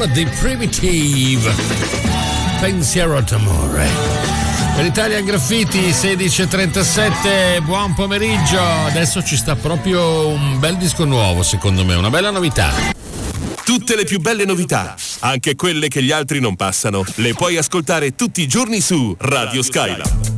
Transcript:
con The Primitive, Pensiero d'amore. Per Italian Graffiti 16:37, buon pomeriggio. Adesso ci sta proprio un bel disco nuovo, secondo me, una bella novità. Tutte le più belle novità, anche quelle che gli altri non passano, le puoi ascoltare tutti i giorni su Radio Skylab.